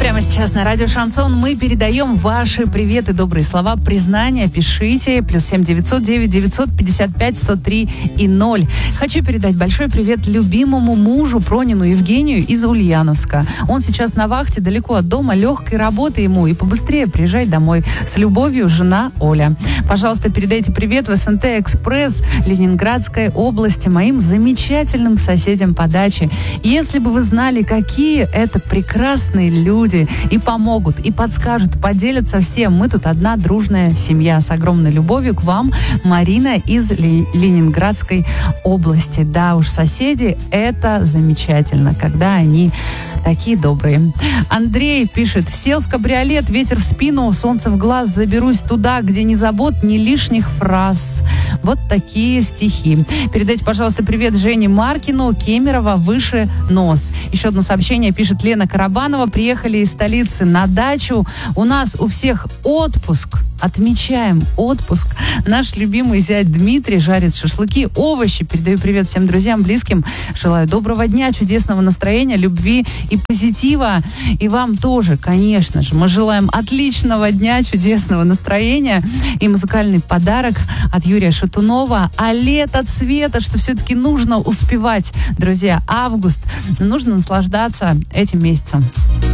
Прямо сейчас на радио Шансон мы передаем ваши приветы, добрые слова, признания. Пишите +7 900 9 955 103 и 0. Хочу передать большой привет любимому мужу Пронину Евгению из Ульяновска. Он сейчас на вахте, далеко от дома, легкой работы ему, и побыстрее приезжай домой. С любовью, жена Оля. Пожалуйста, передайте привет в СНТ «Экспресс» Ленинградской области моим замечательным соседям по даче. Если бы вы знали, какие это прекрасные люди, и помогут, и подскажут, поделятся всем. Мы тут одна дружная семья. С огромной любовью к вам, Марина из Ленинградской области. Да уж, соседи, это замечательно, когда они такие добрые. Андрей пишет: сел в кабриолет, ветер в спину, солнце в глаз, заберусь туда, где ни забот, ни лишних фраз. Вот такие стихи. Передайте, пожалуйста, привет Жене Маркину, Кемерово, выше нос. Еще одно сообщение пишет Лена Карабанова. Приехали из столицы на дачу. У нас у всех отпуск. Отмечаем отпуск. Наш любимый зять Дмитрий жарит шашлыки, овощи. Передаю привет всем друзьям, близким. Желаю доброго дня, чудесного настроения, любви и позитива. И вам тоже, конечно же. Мы желаем отличного дня, чудесного настроения. И музыкальный подарок от Юрия Шатунова. А лето цвета, что все-таки нужно успевать. Друзья, август. Нужно наслаждаться этим месяцем.